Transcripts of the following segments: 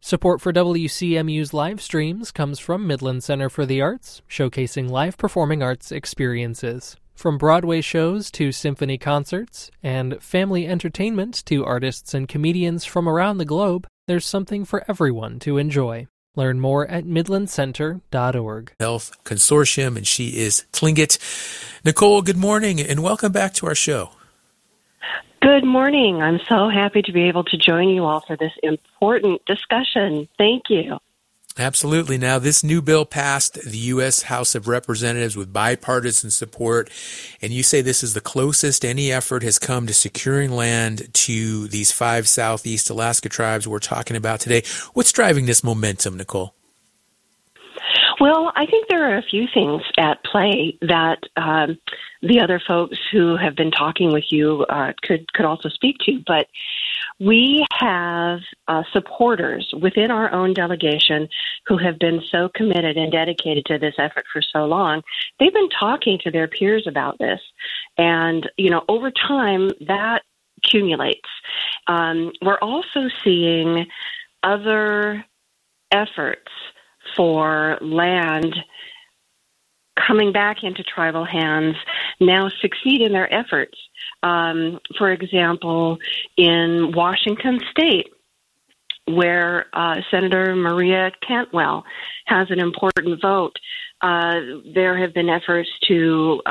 Support for WCMU's live streams comes from Midland Center for the Arts, showcasing live performing arts experiences. From Broadway shows to symphony concerts, and family entertainment to artists and comedians from around the globe, there's something for everyone to enjoy. Learn more at midlandcenter.org. Health Consortium, and she is Tlingit. Nicole, good morning, and welcome back to our show. Good morning. I'm so happy to be able to join you all for this important discussion. Thank you. Absolutely. Now, this new bill passed the U.S. House of Representatives with bipartisan support, and you say this is the closest any effort has come to securing land to these 5 Southeast Alaska tribes we're talking about today. What's driving this momentum, Nicole? Well, I think there are a few things at play that the other folks who have been talking with you could also speak to. But we have supporters within our own delegation who have been so committed and dedicated to this effort for so long. They've been talking to their peers about this. And, over time, that accumulates. We're also seeing other efforts for land coming back into tribal hands now succeed in their efforts. For example, in Washington State, where Senator Maria Cantwell has an important vote, there have been efforts to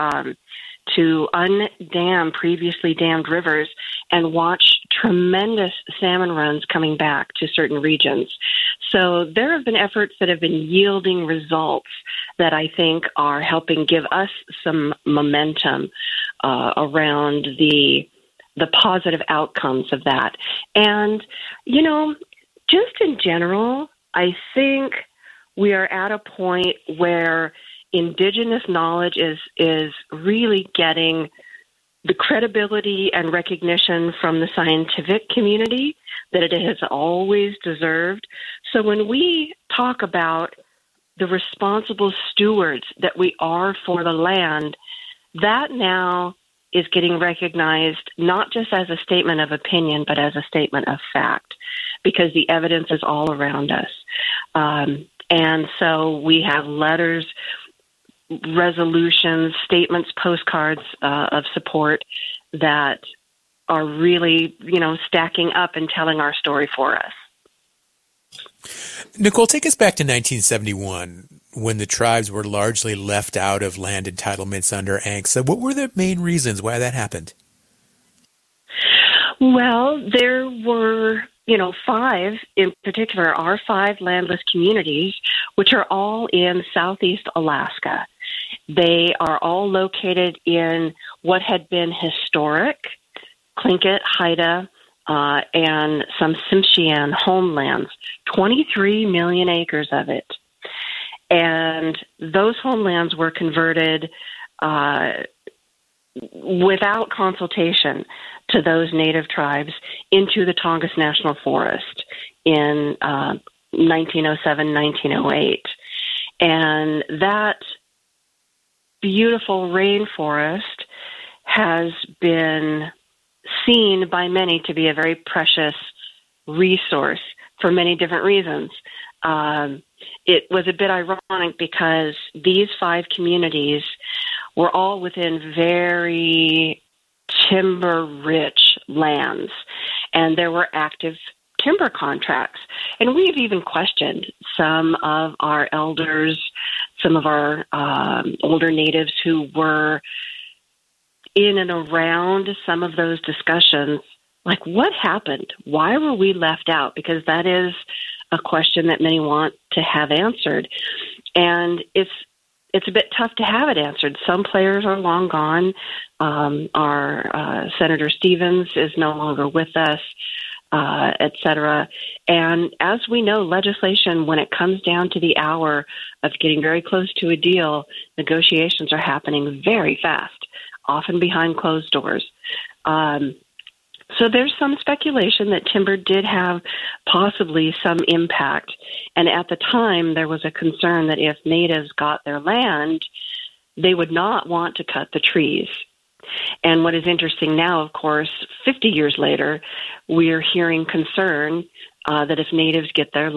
undam previously dammed rivers and watch tremendous salmon runs coming back to certain regions. So there have been efforts that have been yielding results that I think are helping give us some momentum around the positive outcomes of that. And, just in general, I think we are at a point where Indigenous knowledge is really getting the credibility and recognition from the scientific community that it has always deserved. So when we talk about the responsible stewards that we are for the land, that now is getting recognized not just as a statement of opinion, but as a statement of fact, because the evidence is all around us. And so we have letters, resolutions, statements, postcards of support that are really, stacking up and telling our story for us. Nicole, take us back to 1971 when the tribes were largely left out of land entitlements under ANCSA. What were the main reasons why that happened? Well, there were, 5 in particular, our 5 landless communities, which are all in Southeast Alaska. They are all located in what had been historic Tlingit, Haida, and some Tsimshian homelands, 23 million acres of it. And those homelands were converted without consultation to those native tribes into the Tongass National Forest in 1907, 1908. And that beautiful rainforest has been seen by many to be a very precious resource for many different reasons. It was a bit ironic because these 5 communities were all within very timber-rich lands, and there were active timber contracts. And we've even questioned some of our elders, some of our older natives who were in and around some of those discussions, like what happened? Why were we left out? Because that is a question that many want to have answered. And it's a bit tough to have it answered. Some players are long gone. Our Senator Stevens is no longer with us, et cetera. And as we know, legislation, when it comes down to the hour of getting very close to a deal, negotiations are happening very fast, often behind closed doors. So there's some speculation that timber did have possibly some impact. And at the time, there was a concern that if natives got their land, they would not want to cut the trees. And what is interesting now, of course, 50 years later, we're hearing concern that if natives get their